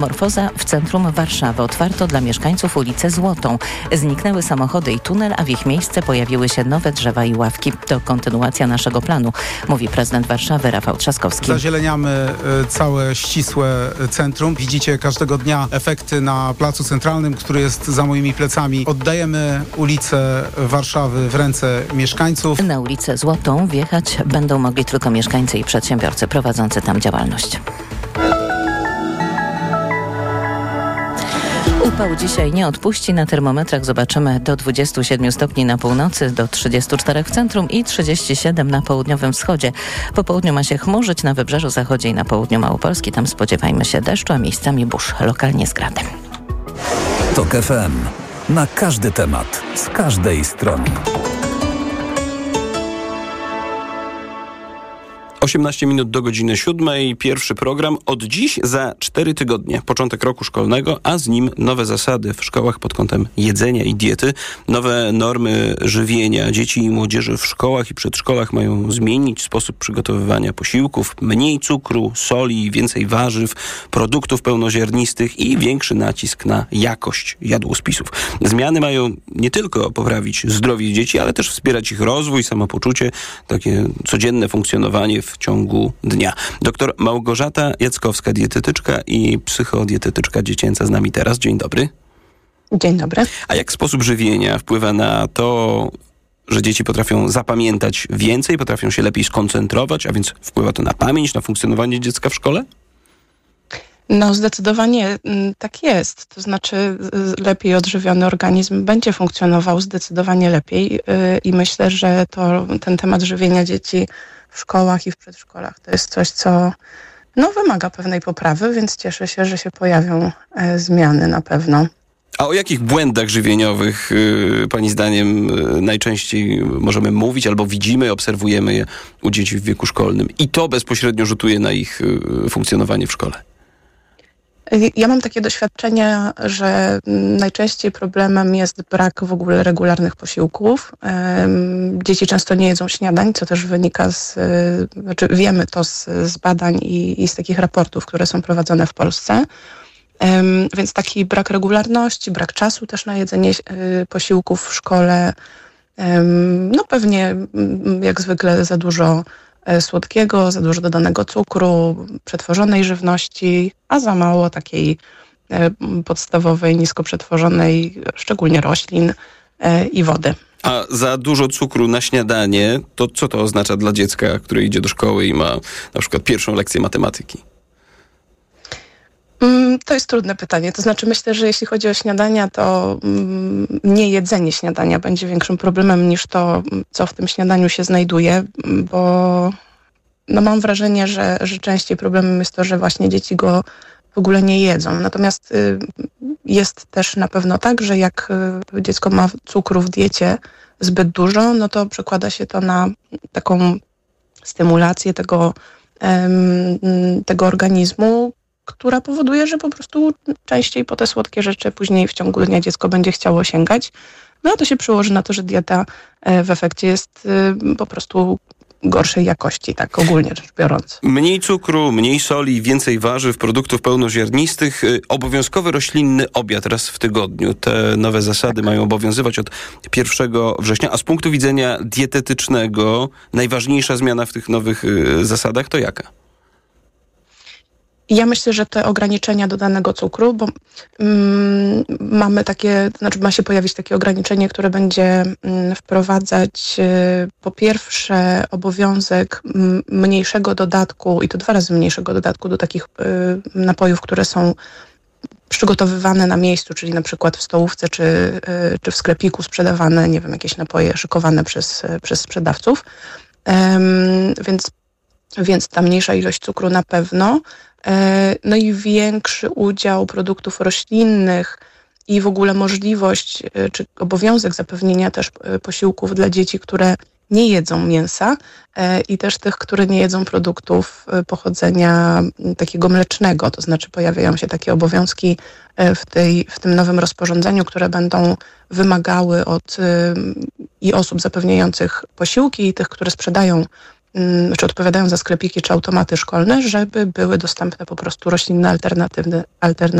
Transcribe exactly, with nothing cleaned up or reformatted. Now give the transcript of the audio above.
Morfoza w centrum Warszawy. Otwarto dla mieszkańców ulicę Złotą. Zniknęły samochody i tunel, a w ich miejsce pojawiły się nowe drzewa i ławki. To kontynuacja naszego planu, mówi prezydent Warszawy Rafał Trzaskowski. Zazieleniamy całe ścisłe centrum. Widzicie każdego dnia efekty na Placu Centralnym, który jest za moimi plecami. Oddajemy ulicę Warszawy w ręce mieszkańców. Na ulicę Złotą wjechać będą mogli tylko mieszkańcy i przedsiębiorcy prowadzący tam działalność. Upał dzisiaj nie odpuści. Na termometrach zobaczymy do dwudziestu siedmiu stopni na północy, do trzydziestu czterech w centrum i trzydziestu siedmiu na południowym wschodzie. Po południu ma się chmurzyć na wybrzeżu zachodzie i na południu Małopolski. Tam spodziewajmy się deszczu, a miejscami burz, lokalnie z gradem. TOK F M. Na każdy temat, z każdej strony. osiemnaście minut do godziny siódmej. Pierwszy program od dziś za cztery tygodnie. Początek roku szkolnego, a z nim nowe zasady w szkołach pod kątem jedzenia i diety. Nowe normy żywienia dzieci i młodzieży w szkołach i przedszkolach mają zmienić sposób przygotowywania posiłków. Mniej cukru, soli, więcej warzyw, produktów pełnoziarnistych i większy nacisk na jakość jadłospisów. Zmiany mają nie tylko poprawić zdrowie dzieci, ale też wspierać ich rozwój, samopoczucie, takie codzienne funkcjonowanie w w ciągu dnia. Doktor Małgorzata Jackowska, dietetyczka i psychodietetyczka dziecięca z nami teraz. Dzień dobry. Dzień dobry. A jak sposób żywienia wpływa na to, że dzieci potrafią zapamiętać więcej, potrafią się lepiej skoncentrować, a więc wpływa to na pamięć, na funkcjonowanie dziecka w szkole? No zdecydowanie tak jest. To znaczy lepiej odżywiony organizm będzie funkcjonował zdecydowanie lepiej i myślę, że to ten temat żywienia dzieci w szkołach i w przedszkolach to jest coś, co no, wymaga pewnej poprawy, więc cieszę się, że się pojawią e, zmiany na pewno. A o jakich błędach żywieniowych y, pani zdaniem y, najczęściej możemy mówić albo widzimy, obserwujemy je u dzieci w wieku szkolnym i to bezpośrednio rzutuje na ich y, funkcjonowanie w szkole? Ja mam takie doświadczenia, że najczęściej problemem jest brak w ogóle regularnych posiłków. Dzieci często nie jedzą śniadań, co też wynika z, znaczy wiemy to z, z badań i, i z takich raportów, które są prowadzone w Polsce. Więc taki brak regularności, brak czasu też na jedzenie posiłków w szkole. No pewnie jak zwykle za dużo słodkiego, za dużo dodanego cukru, przetworzonej żywności, a za mało takiej podstawowej, nisko przetworzonej, szczególnie roślin i wody. A za dużo cukru na śniadanie, to co to oznacza dla dziecka, które idzie do szkoły i ma na przykład pierwszą lekcję matematyki? To jest trudne pytanie. To znaczy myślę, że jeśli chodzi o śniadania, to nie jedzenie śniadania będzie większym problemem niż to, co w tym śniadaniu się znajduje, bo no mam wrażenie, że, że częściej problemem jest to, że właśnie dzieci go w ogóle nie jedzą. Natomiast jest też na pewno tak, że jak dziecko ma cukru w diecie zbyt dużo, no to przekłada się to na taką stymulację tego, tego organizmu, która powoduje, że po prostu częściej po te słodkie rzeczy później w ciągu dnia dziecko będzie chciało sięgać. No a to się przełoży na to, że dieta w efekcie jest po prostu gorszej jakości, tak ogólnie rzecz biorąc. Mniej cukru, mniej soli, więcej warzyw, produktów pełnoziarnistych. Obowiązkowy roślinny obiad raz w tygodniu. Te nowe zasady mają obowiązywać od pierwszego września. A z punktu widzenia dietetycznego najważniejsza zmiana w tych nowych zasadach to jaka? Ja myślę, że te ograniczenia dodanego cukru, bo mm, mamy takie, znaczy ma się pojawić takie ograniczenie, które będzie mm, wprowadzać y, po pierwsze obowiązek m, mniejszego dodatku i to dwa razy mniejszego dodatku do takich y, napojów, które są przygotowywane na miejscu, czyli na przykład w stołówce czy, y, czy w sklepiku sprzedawane, nie wiem, jakieś napoje szykowane przez, y, przez sprzedawców. Ym, więc, więc ta mniejsza ilość cukru na pewno. No i większy udział produktów roślinnych i w ogóle możliwość czy obowiązek zapewnienia też posiłków dla dzieci, które nie jedzą mięsa i też tych, które nie jedzą produktów pochodzenia takiego mlecznego. To znaczy pojawiają się takie obowiązki w, tej, w tym nowym rozporządzeniu, które będą wymagały od i osób zapewniających posiłki i tych, które sprzedają czy odpowiadają za sklepiki czy automaty szkolne, żeby były dostępne po prostu roślinne alternatywne, alternatywne